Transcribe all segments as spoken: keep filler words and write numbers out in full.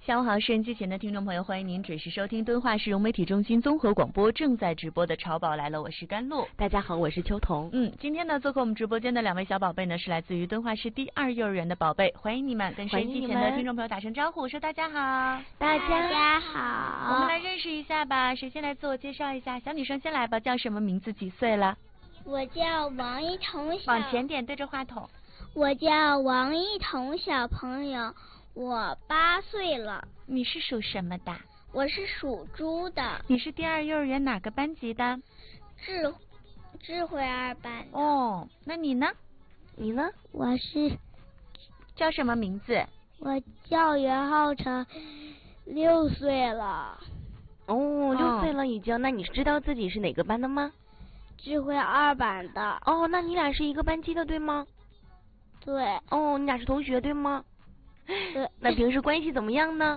下午好，收音机前的听众朋友，欢迎您准时收听敦化市融媒体中心综合广播正在直播的《潮宝来了》，我是甘露。 大家好，我是秋彤。 嗯，今天呢，做客我们直播间的两位小宝贝呢，是来自于敦化市第二幼儿园的宝贝，欢迎你们，跟收音机前的听众朋友打声招呼，说大家好。 大家好。 我们来认识一下吧，谁先来自我介绍一下？小女生先来吧，叫什么名字？几岁了？ 我叫王一彤小。 往前点，对着话筒。 我叫王一彤小朋友。我八岁了。 你是属什么的？ 我是属猪的。 你是第二幼儿园哪个班级的？ 智智慧二班的。 哦，那你呢？ 你呢？ 我是叫什么名字？ 我叫袁浩成，六岁了。 哦，六岁了已经。那你知道自己是哪个班的吗？ 智慧二班的。 哦，那你俩是一个班级的对吗？ 对。 哦，你俩是同学对吗？ 对。 那平时关系怎么样呢？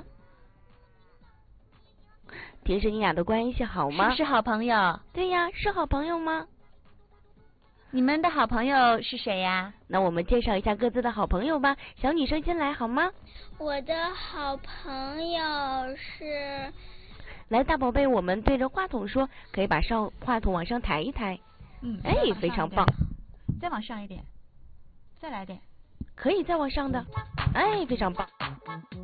平时你俩的关系好吗？ 是不是好朋友？ 对呀，是好朋友吗？ 你们的好朋友是谁呀？ 那我们介绍一下各自的好朋友吧。小女生先来好吗？ 我的好朋友是…… 来，大宝贝，我们对着话筒说，可以把上话筒往上抬一抬。 嗯， 哎，非常棒。 再往上一点，再来点。 可以再往上的，哎，非常棒。